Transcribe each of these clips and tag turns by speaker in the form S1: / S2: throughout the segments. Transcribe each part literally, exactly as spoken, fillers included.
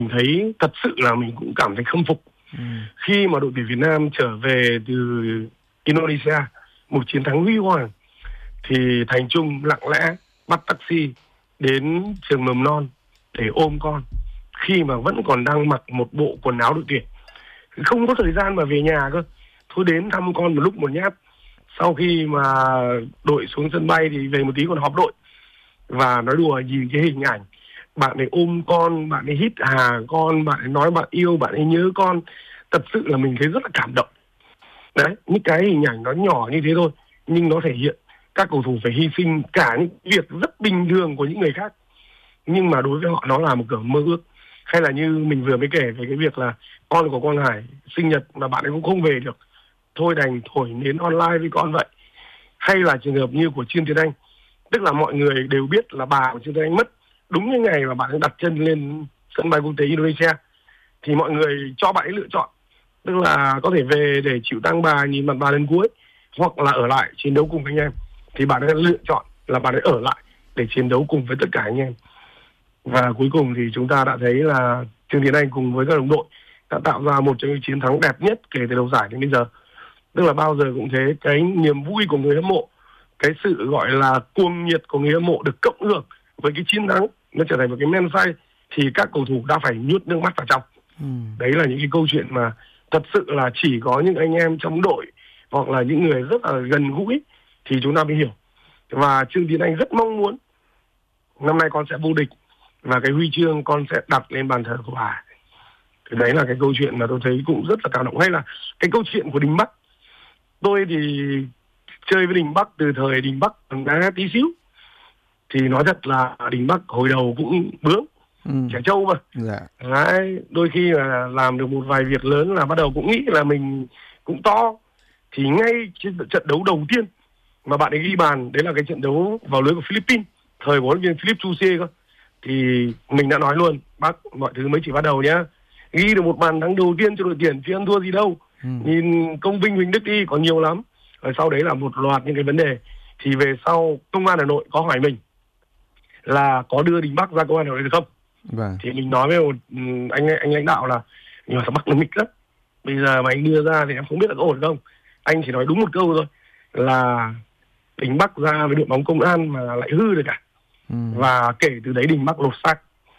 S1: thấy thật sự là mình cũng cảm thấy khâm phục.
S2: Ừ.
S1: Khi mà đội tuyển Việt Nam trở về từ Indonesia, một chiến thắng huy hoàng, thì Thành Trung lặng lẽ bắt taxi đến trường mầm non để ôm con, khi mà vẫn còn đang mặc một bộ quần áo đội tuyển, không có thời gian mà về nhà cơ. Thôi đến thăm con một lúc một nhát. Sau khi mà đội xuống sân bay thì về một tí còn họp đội, và nói đùa nhìn cái hình ảnh bạn ấy ôm con, bạn ấy hít hà con, bạn ấy nói bạn yêu, bạn ấy nhớ con, thật sự là mình thấy rất là cảm động. Đấy, những cái hình ảnh nó nhỏ như thế thôi, nhưng nó thể hiện các cầu thủ phải hy sinh cả những việc rất bình thường của những người khác, nhưng mà đối với họ nó là một kiểu mơ ước. Hay là như mình vừa mới kể về cái việc là con của Quang Hải sinh nhật mà bạn ấy cũng không về được, thôi đành thổi nến online với con vậy. Hay là trường hợp như của Trương Tiến Anh, tức là mọi người đều biết là bà của Trương Tiến Anh mất đúng cái ngày mà bạn ấy đặt chân lên sân bay quốc tế Indonesia, thì mọi người cho bạn ấy lựa chọn, tức là có thể về để chịu tang bà, nhìn mặt bà lần cuối, hoặc là ở lại chiến đấu cùng anh em. Thì bạn ấy lựa chọn là bạn ấy ở lại để chiến đấu cùng với tất cả anh em. Và cuối cùng thì chúng ta đã thấy là Trương Tiến Anh cùng với các đồng đội đã tạo ra một trong những chiến thắng đẹp nhất kể từ đầu giải đến bây giờ. Tức là bao giờ cũng thế, cái niềm vui của người hâm mộ, cái sự gọi là cuồng nhiệt của người hâm mộ được cộng hưởng với cái chiến thắng, nó trở thành một cái men say, thì các cầu thủ đã phải nhút nước mắt vào trong.
S2: Ừ.
S1: Đấy là những cái câu chuyện mà thật sự là chỉ có những anh em trong đội hoặc là những người rất là gần gũi thì chúng ta mới hiểu. Và Trương Tiến Anh rất mong muốn năm nay con sẽ vô địch, và cái huy chương con sẽ đặt lên bàn thờ của bà. Thì đấy là cái câu chuyện mà tôi thấy cũng rất là cảm động. Hay là cái câu chuyện của Đình Bắc. Tôi thì chơi với Đình Bắc từ thời Đình Bắc còn đá tí xíu, thì nói thật là Đình Bắc hồi đầu cũng bướng,
S2: Ừ.
S1: trẻ trâu mà.
S2: Dạ.
S1: Đấy, đôi khi là làm được một vài việc lớn là bắt đầu cũng nghĩ là mình cũng to. Thì ngay trên trận đấu đầu tiên mà bạn ấy ghi bàn, đấy là cái trận đấu vào lưới của Philippines, thời của huấn luyện viên Philip Chu cơ, thì mình đã nói luôn, bác, mọi thứ mới chỉ bắt đầu nhá. Ghi được một bàn thắng đầu tiên cho đội tuyển chứ ăn thua gì đâu.
S2: Ừ.
S1: Nhìn công vinh Huỳnh Đức đi, còn nhiều lắm. Rồi sau đấy là một loạt những cái vấn đề. Thì về sau công an Hà Nội có hỏi mình là có đưa Đình Bắc ra công an Hà Nội được không?
S2: Vâng.
S1: Thì mình nói với một anh anh lãnh đạo là nhưng mà Bắc là nghịch lắm, bây giờ mà anh đưa ra thì em không biết là có ổn không. Anh chỉ nói đúng một câu thôi là Đình Bắc ra với đội bóng Công an mà lại hư được cả.
S2: Ừ.
S1: Và kể từ đấy Đình Bắc lột xác.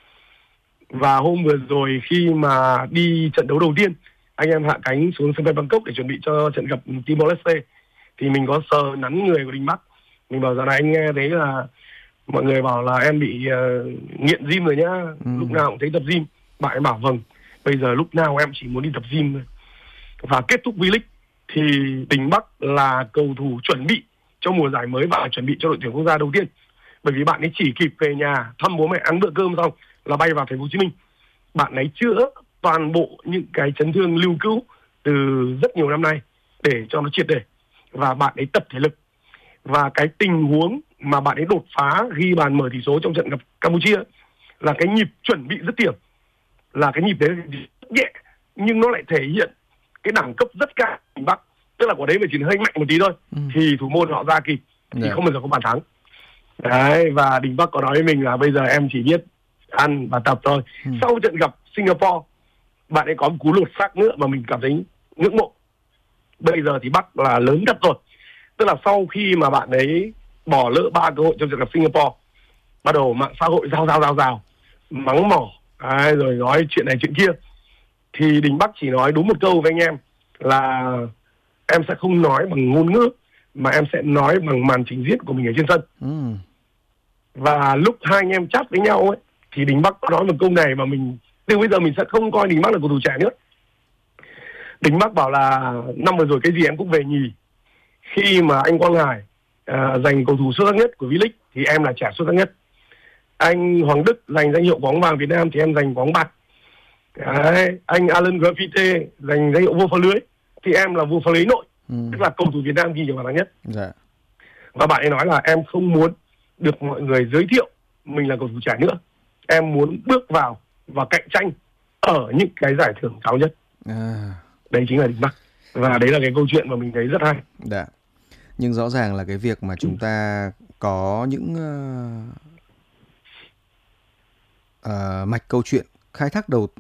S1: Và hôm vừa rồi khi mà đi trận đấu đầu tiên, anh em hạ cánh xuống sân bay Bangkok để chuẩn bị cho trận gặp Timor-Leste, thì mình có sờ nắn người của Đình Bắc. Mình bảo rằng này, anh nghe thấy là mọi người bảo là em bị uh, nghiện gym rồi nhá, ừ. lúc nào cũng thấy tập gym. Bạn ấy bảo vâng, bây giờ lúc nào em chỉ muốn đi tập gym thôi. Và kết thúc V-League thì Đình Bắc là cầu thủ chuẩn bị cho mùa giải mới và chuẩn bị cho đội tuyển quốc gia đầu tiên. Bởi vì bạn ấy chỉ kịp về nhà thăm bố mẹ, ăn bữa cơm xong là bay vào thành phố Hồ Chí Minh. Bạn ấy chữa toàn bộ những cái chấn thương lưu cữu từ rất nhiều năm nay để cho nó triệt để, và bạn ấy tập thể lực. Và cái tình huống mà bạn ấy đột phá ghi bàn mở tỷ số trong trận gặp Campuchia là cái nhịp chuẩn bị dứt điểm, là cái nhịp đấy rất nhẹ nhưng nó lại thể hiện cái đẳng cấp rất cao của Đình Bắc. Tức là quả đấy mà chỉ hơi mạnh một tí thôi, ừ. thì thủ môn họ ra kịp thì yeah. không bao giờ có bàn thắng. Đấy, và Đình Bắc có nói với mình là bây giờ em chỉ biết ăn và tập thôi. ừ. Sau trận gặp Singapore, bạn ấy có một cú lột xác nữa mà mình cảm thấy ngưỡng mộ. Bây giờ thì Bắc là lớn thật rồi. Tức là sau khi mà bạn ấy bỏ lỡ ba cơ hội trong trận gặp Singapore, bắt đầu mạng xã hội rao rao rao rao mắng mỏ, à, rồi nói chuyện này chuyện kia, thì Đình Bắc chỉ nói đúng một câu với anh em là em sẽ không nói bằng ngôn ngữ mà em sẽ nói bằng màn trình diễn của mình ở trên sân. ừ. Và lúc hai anh em chat với nhau ấy, thì Đình Bắc nói một câu này mà mình từ bây giờ mình sẽ không coi Đình Bắc là cầu thủ trẻ nữa. Đình Bắc bảo là năm vừa rồi cái gì em cũng về nhì. Khi mà anh Quang Hải uh, giành cầu thủ xuất sắc nhất của V-League thì em là trẻ xuất sắc nhất. Anh Hoàng Đức giành danh hiệu quả bóng vàng Việt Nam thì em giành quả bóng bạc. Đấy, anh Alan Graffite giành danh hiệu vua phá lưới thì em là vua phá lưới nội. ừ. Tức là cầu thủ Việt Nam ghi nhiều bàn thắng nhất.
S2: dạ.
S1: Và bạn ấy nói là em không muốn được mọi người giới thiệu mình là cầu thủ trẻ nữa. Em muốn bước vào và cạnh tranh ở những cái giải thưởng cao nhất.
S2: à.
S1: Đấy chính là Đình Bắc. Và đấy là cái câu chuyện mà mình thấy rất hay.
S2: Dạ. Nhưng rõ ràng là cái việc mà chúng ta có những uh, uh, mạch câu chuyện khai thác đầu